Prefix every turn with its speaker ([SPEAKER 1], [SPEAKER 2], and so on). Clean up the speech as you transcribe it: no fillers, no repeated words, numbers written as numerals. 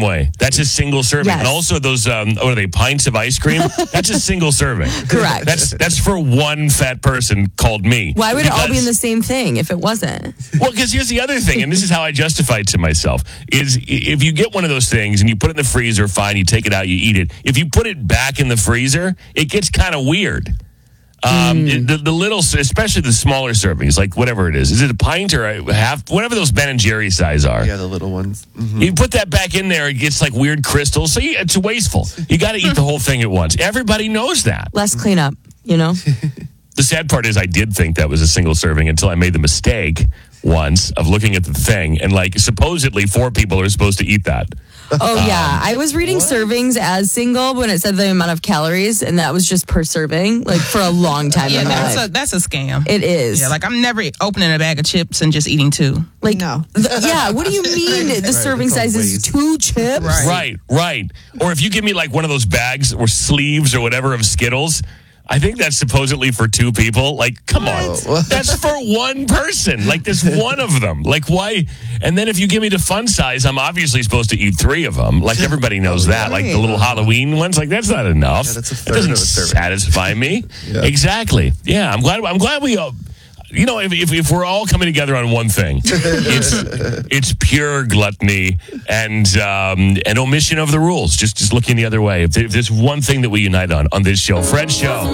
[SPEAKER 1] same way. That's a single serving.
[SPEAKER 2] Yes.
[SPEAKER 1] And also those, what are they, pints of ice cream? That's a single serving.
[SPEAKER 2] Correct.
[SPEAKER 1] That's for one fat person called me.
[SPEAKER 2] Why would it all be in the same thing if it wasn't?
[SPEAKER 1] Well, because here's the other thing, and this is how I justify it to myself, is if you get one of those things and you put it in the freezer, fine, you take it out, you eat it. If you put it back in the freezer, it gets kind of weird. The little, especially the smaller servings, like whatever it is it a pint or a half, whatever those Ben and Jerry size are?
[SPEAKER 3] Yeah, the little ones. Mm-hmm.
[SPEAKER 1] You put that back in there, it gets like weird crystals. So it's wasteful. You got to eat the whole thing at once. Everybody knows that.
[SPEAKER 2] Less cleanup, you know?
[SPEAKER 1] The sad part is I did think that was a single serving until I made the mistake once of looking at the thing and like supposedly 4 people are supposed to eat that.
[SPEAKER 2] Oh, yeah. I was reading servings as single when it said the amount of calories, and that was just per serving, like for a long time in my life.
[SPEAKER 4] That's a scam.
[SPEAKER 2] It is.
[SPEAKER 4] Yeah, like I'm never opening a bag of chips and just eating 2.
[SPEAKER 2] Like,
[SPEAKER 5] No.
[SPEAKER 2] Yeah, what do you mean the serving size is 2 chips?
[SPEAKER 4] Right.
[SPEAKER 1] Right. Or if you give me like one of those bags or sleeves or whatever of Skittles, I think that's supposedly for 2 people. Like, come on. That's for one person. Like, there's one of them. Like, why? And then if you give me the fun size, I'm obviously supposed to eat 3 of them. Like, everybody knows that. Like, the little Halloween ones. Like, that's not enough.
[SPEAKER 3] Yeah, that's a
[SPEAKER 1] That
[SPEAKER 3] third
[SPEAKER 1] doesn't
[SPEAKER 3] of a serving.
[SPEAKER 1] satisfy me.
[SPEAKER 3] Yeah.
[SPEAKER 1] Exactly. Yeah, I'm glad we... you know, if we're all coming together on one thing, it's pure gluttony and omission of the rules. Just looking the other way. If there's one thing that we unite on this show, Fred's show.